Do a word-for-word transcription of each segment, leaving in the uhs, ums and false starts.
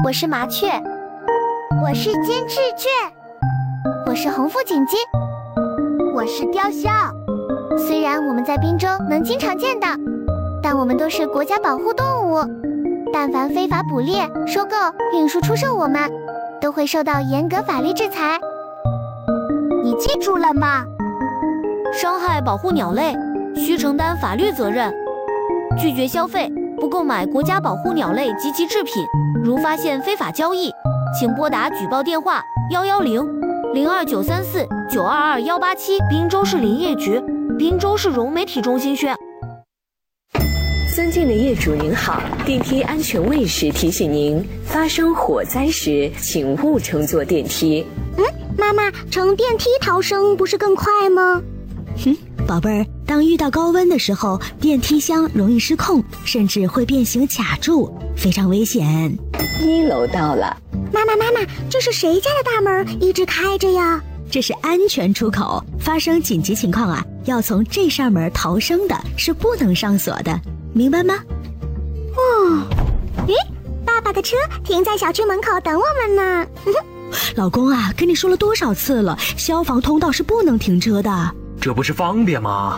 我是麻雀， 我是金翅雀， 我是红腹锦鸡， 我是雕鸮。 虽然我们在滨州能经常见到，但我们都是国家保护动物，但凡非法捕猎、收购、运输、出售我们，都会受到严格法律制裁。 你记住了吗？ 伤害保护鸟类，需承担法律责任。拒绝消费，不购买国家保护鸟类及其制品。如发现非法交易，请拨打举报电话幺幺零零二九三四九二二幺八七。滨州市林业局，滨州市融媒体中心宣。 尊敬的业主您好，电梯安全卫士提醒您，发生火灾时请勿乘坐电梯。 嗯，妈妈，乘电梯逃生不是更快吗？ 哼，宝贝儿，当遇到高温的时候，电梯箱容易失控，甚至会变形卡住，非常危险。 一楼到了。 妈妈妈妈，这是谁家的大门一直开着呀？ 这是安全出口，发生紧急情况啊，要从这扇门逃生的，是不能上锁的，明白吗？ 哦，咦，爸爸的车停在小区门口等我们呢。 老公啊，跟你说了多少次了，消防通道是不能停车的。 这不是方便吗？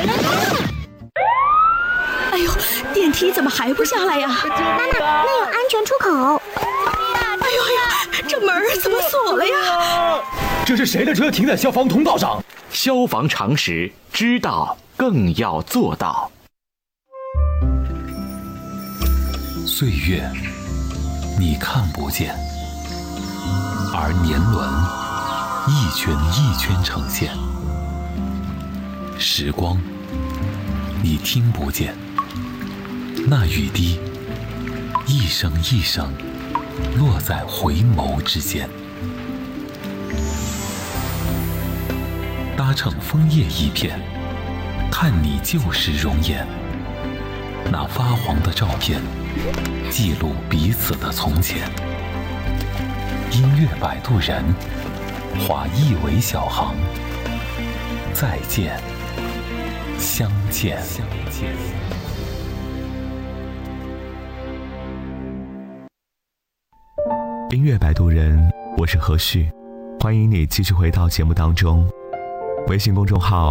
哎呦，电梯怎么还不下来呀？ 妈妈，那有安全出口。 哎呦哎呦，这门怎么锁了呀？ 这是谁的车停在消防通道上？ 消防常识，知道更要做到。 岁月，你看不见，而年轮一圈一圈呈现。时光，你听不见，那雨滴一声一声落在回眸之间。搭乘枫叶一片，看你旧时容颜。那发黄的照片，记录彼此的从前。音乐摆渡人，划一尾小航。再见，相见。相见。 音乐摆渡人，我是何旭，欢迎你继续回到节目当中。微信公众号